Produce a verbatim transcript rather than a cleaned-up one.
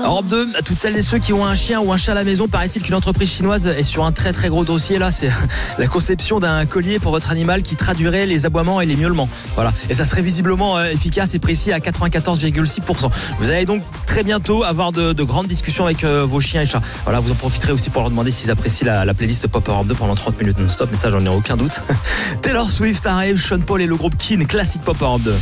Europe deux, à toutes celles et ceux qui ont un chien ou un chat à la maison, paraît-il qu'une entreprise chinoise est sur un très très gros dossier là, c'est la conception d'un collier pour votre animal qui traduirait les aboiements et les miaulements. Voilà, et ça serait visiblement euh, efficace et précis à quatre-vingt-quatorze virgule six pour cent. Vous allez donc très bientôt avoir de, de grandes discussions avec euh, vos chiens et chats. Voilà, vous en profiterez aussi pour leur demander s'ils apprécient la, la playlist Pop Europe deux pendant trente minutes non-stop, mais ça j'en ai aucun doute. Taylor Swift arrive, Sean Paul et le groupe Keane, classique Pop Europe deux.